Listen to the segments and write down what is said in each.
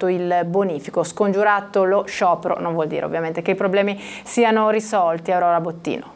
firmato il bonifico. Scongiurato lo sciopero non vuol dire ovviamente che i problemi siano risolti. Aurora Bottino.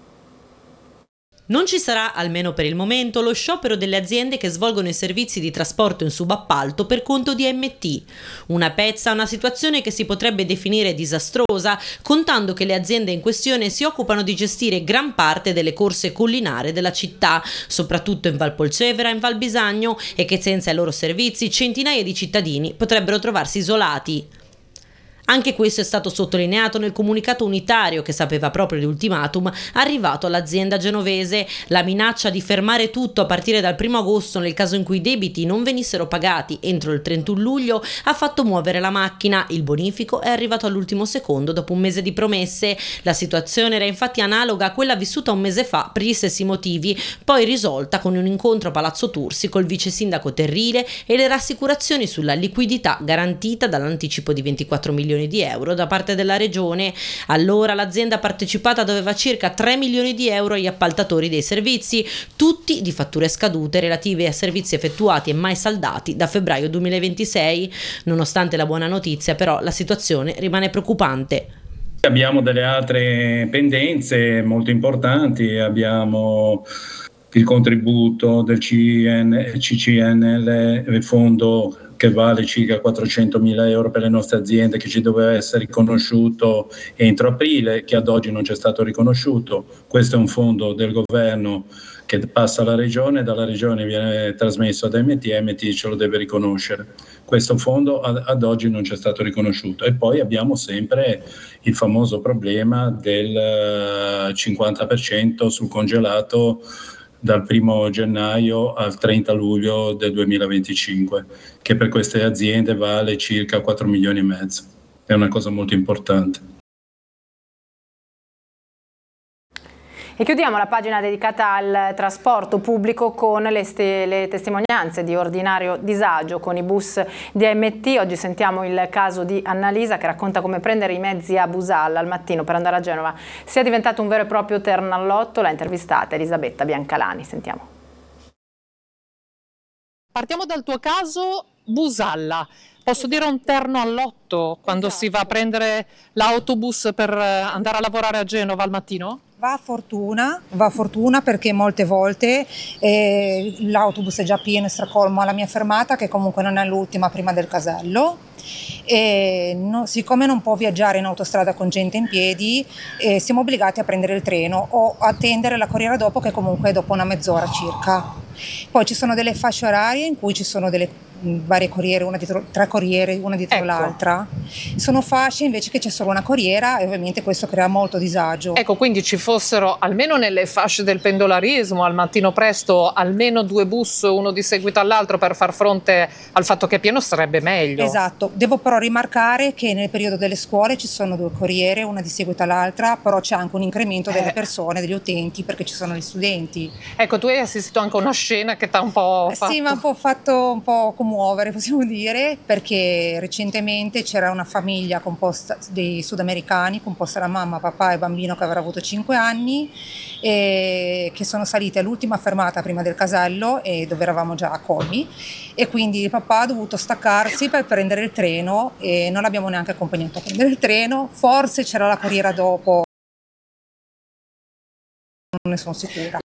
Non ci sarà, almeno per il momento, lo sciopero delle aziende che svolgono i servizi di trasporto in subappalto per conto di AMT. Una pezza, una situazione che si potrebbe definire disastrosa, contando che le aziende in questione si occupano di gestire gran parte delle corse collinari della città, soprattutto in Val Polcevera e in Val Bisagno, e che senza i loro servizi centinaia di cittadini potrebbero trovarsi isolati. Anche questo è stato sottolineato nel comunicato unitario che sapeva proprio di ultimatum arrivato all'azienda genovese. La minaccia di fermare tutto a partire dal 1° agosto nel caso in cui i debiti non venissero pagati entro il 31 luglio ha fatto muovere la macchina. Il bonifico è arrivato all'ultimo secondo dopo un mese di promesse. La situazione era infatti analoga a quella vissuta un mese fa per gli stessi motivi, poi risolta con un incontro a Palazzo Tursi col vice sindaco Terrile e le rassicurazioni sulla liquidità garantita dall'anticipo di 24 milioni di euro da parte della regione. Allora l'azienda partecipata doveva circa 3 milioni di euro agli appaltatori dei servizi, tutti di fatture scadute relative a servizi effettuati e mai saldati da febbraio 2026. Nonostante la buona notizia, però, la situazione rimane preoccupante. Abbiamo delle altre pendenze molto importanti, abbiamo il contributo del CCNL, il fondo che vale circa 400.000 euro per le nostre aziende, che ci doveva essere riconosciuto entro aprile, che ad oggi non c'è stato riconosciuto. Questo è un fondo del governo che passa alla regione, dalla regione viene trasmesso ad AMT e AMT ce lo deve riconoscere. Questo fondo ad oggi non c'è stato riconosciuto. E poi abbiamo sempre il famoso problema del 50% sul congelato dal 1 gennaio al 30 luglio del 2025, che per queste aziende vale circa 4 milioni e mezzo. È una cosa molto importante. E chiudiamo la pagina dedicata al trasporto pubblico con le testimonianze di ordinario disagio con i bus di AMT. Oggi sentiamo il caso di Annalisa che racconta come prendere i mezzi a Busalla al mattino per andare a Genova sia diventato un vero e proprio ternallotto. L'ha intervistata Elisabetta Biancalani. Sentiamo. Partiamo dal tuo caso, Busalla. Posso dire un terno all'otto quando si va a prendere l'autobus per andare a lavorare a Genova al mattino? Va a fortuna perché molte volte l'autobus è già pieno e stracolmo alla mia fermata, che comunque non è l'ultima prima del casello, e siccome non può viaggiare in autostrada con gente in piedi, siamo obbligati a prendere il treno o attendere la corriera dopo, che comunque è dopo una mezz'ora circa. Poi ci sono delle fasce orarie in cui ci sono delle varie corriere, tre corriere, una dietro l'altra. Sono fasce invece che c'è solo una corriera e ovviamente questo crea molto disagio. Ecco, quindi ci fossero almeno nelle fasce del pendolarismo al mattino presto almeno 2 bus, uno di seguito all'altro, per far fronte al fatto che è pieno, sarebbe meglio. Esatto, devo però rimarcare che nel periodo delle scuole ci sono 2 corriere, una di seguito all'altra, però c'è anche un incremento delle persone, degli utenti, perché ci sono gli studenti. Ecco, tu hai assistito anche a una scena che ti ha un po' fatto... Sì, ma ha fatto un po' commuovere, possiamo dire, perché recentemente c'era una famiglia composta dei sudamericani, composta da mamma, papà e bambino che avrà avuto 5 anni, e che sono saliti all'ultima fermata prima del casello, e dove eravamo già a Colmi, e quindi il papà ha dovuto staccarsi per prendere il treno e non l'abbiamo neanche accompagnato a prendere il treno. Forse c'era la corriera dopo, non ne sono sicura.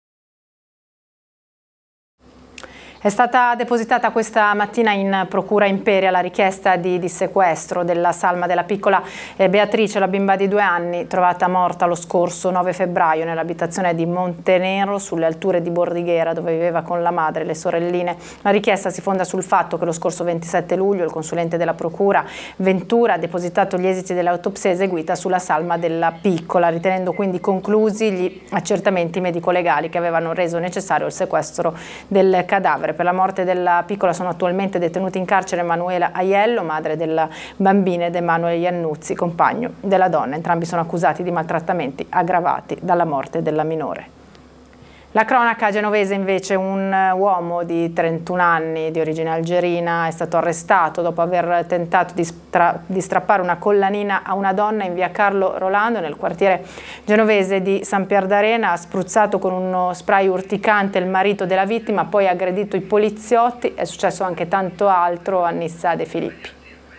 È stata depositata questa mattina in Procura Imperia la richiesta di sequestro della salma della piccola Beatrice, la bimba di 2 anni, trovata morta lo scorso 9 febbraio nell'abitazione di Montenero, sulle alture di Bordighera, dove viveva con la madre e le sorelline. La richiesta si fonda sul fatto che lo scorso 27 luglio il consulente della Procura Ventura ha depositato gli esiti dell'autopsia eseguita sulla salma della piccola, ritenendo quindi conclusi gli accertamenti medico-legali che avevano reso necessario il sequestro del cadavere. Per la morte della piccola sono attualmente detenuti in carcere Emanuela Aiello, madre della bambina, ed Emanuele Iannuzzi, compagno della donna. Entrambi sono accusati di maltrattamenti aggravati dalla morte della minore. La cronaca genovese invece, un uomo di 31 anni di origine algerina è stato arrestato dopo aver tentato di strappare una collanina a una donna in via Carlo Rolando nel quartiere genovese di San Pier d'Arena. Ha spruzzato con uno spray urticante il marito della vittima, poi ha aggredito i poliziotti. È successo anche tanto altro a Nissa De Filippi.